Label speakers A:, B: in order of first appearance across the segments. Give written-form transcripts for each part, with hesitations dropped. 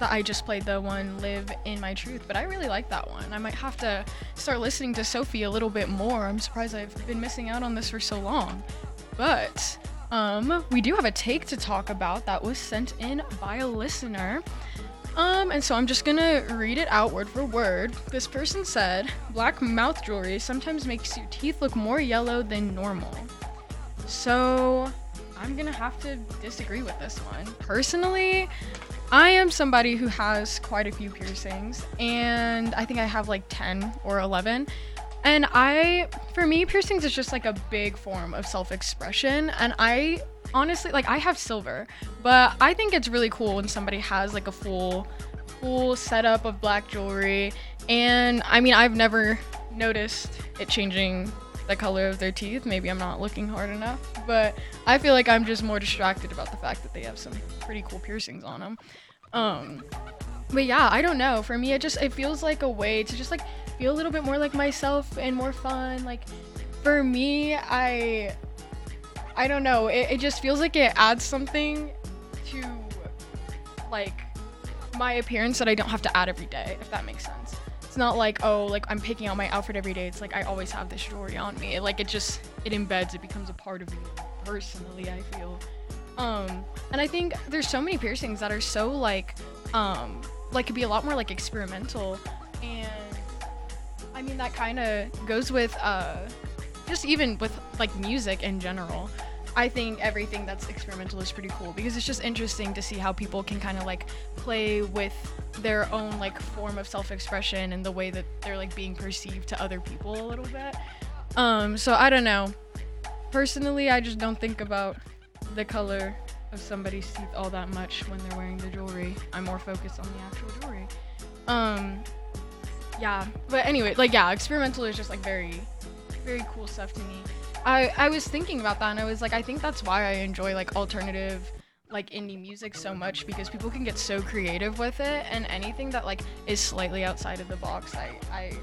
A: that I just played, the one Live in My Truth, but I really like that one. I might have to start listening to Sophie a little bit more. I'm surprised I've been missing out on this for so long. But we do have a take to talk about that was sent in by a listener. And so I'm just gonna read it out word for word. This person said, black mouth jewelry sometimes makes your teeth look more yellow than normal. So I'm gonna have to disagree with this one. Personally, I am somebody who has quite a few piercings, and I think I have like 10 or 11. And for me, piercings is just like a big form of self-expression. And I honestly, like, I have silver, but I think it's really cool when somebody has like a full setup of black jewelry. And I mean, I've never noticed it changing the color of their teeth. Maybe I'm not looking hard enough, but I feel like I'm just more distracted about the fact that they have some pretty cool piercings on them. But yeah, I don't know. For me, it feels like a way to just like feel a little bit more like myself and more fun. Like for me, I don't know. It just feels like it adds something to like my appearance that I don't have to add every day, if that makes sense. It's not like, oh, like I'm picking out my outfit every day. It's like I always have this jewelry on me. Like it embeds, it becomes a part of me personally, I feel. And I think there's so many piercings that are so like could be a lot more like experimental. And I mean, that kind of goes with just even with like music in general. I think everything that's experimental is pretty cool because it's just interesting to see how people can kind of like play with their own like form of self-expression and the way that they're like being perceived to other people a little bit. So I don't know. Personally, I just don't think about the color of somebody's teeth all that much when they're wearing the jewelry. I'm more focused on the actual jewelry. Yeah, but anyway, like yeah, experimental is just like very, very cool stuff to me. I was thinking about that and I was like, I think that's why I enjoy like alternative like indie music so much, because people can get so creative with it, and anything that like is slightly outside of the box, I really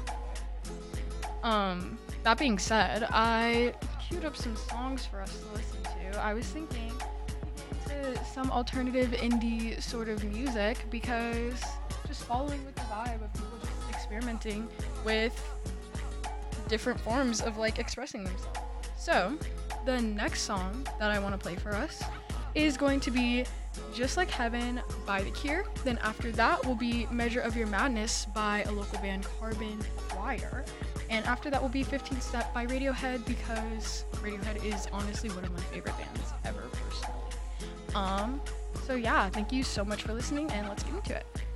A: enjoy. That being said, I queued up some songs for us to listen to. I was thinking into some alternative indie sort of music, because just following with the vibe of people just experimenting with different forms of like expressing themselves. So the next song that I want to play for us is going to be Just Like Heaven by The Cure. Then after that will be Measure of Your Madness by a local band, Carbon Choir. And after that will be 15 Step by Radiohead, because Radiohead is honestly one of my favorite bands ever personally. So yeah, thank you so much for listening, and let's get into it.